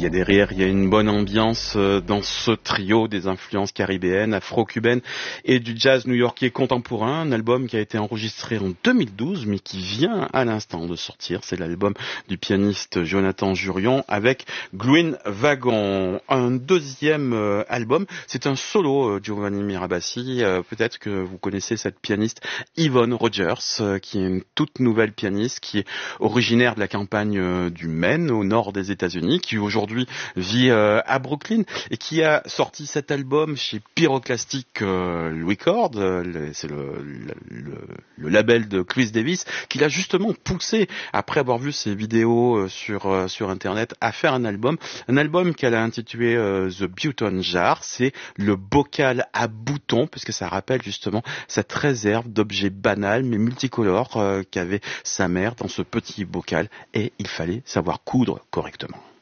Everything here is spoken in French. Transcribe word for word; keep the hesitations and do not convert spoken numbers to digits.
y a des rires, il y a une bonne ambiance dans ce trio des influences caribéennes, afro-cubaines et du jazz new-yorkais contemporain. Un album qui a été enregistré en deux mille douze, mais qui vient à l'instant de sortir. C'est l'album du pianiste Jonathan Jurion avec Green Wagon. Un deuxième album, c'est un solo Giovanni Mirabassi. Peut-être que vous connaissez cette pianiste Yvonne Rogers, qui est une toute nouvelle pianiste, qui est originaire de la campagne du Maine, au nord des États-Unis, qui aujourd'hui vit euh, à Brooklyn et qui a sorti cet album chez Pyroclastic euh, Records, euh, c'est le, le, le, le label de Chris Davis, qui l'a justement poussé, après avoir vu ses vidéos euh, sur euh, sur internet, à faire un album, un album qu'elle a intitulé euh, The Button Jar. C'est le bocal à boutons, puisque ça rappelle justement cette réserve d'objets banals mais multicolores euh, qu'avait sa mère dans ce petit bocal, et il fallait savoir coudre correctement.